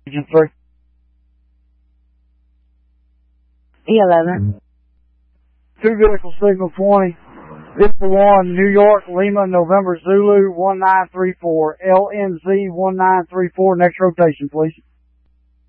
Agent 3. E11. 2 vehicle signal 20. This for 1, New York, Lima, November, Zulu, 1934. LNZ 1934, next rotation, please.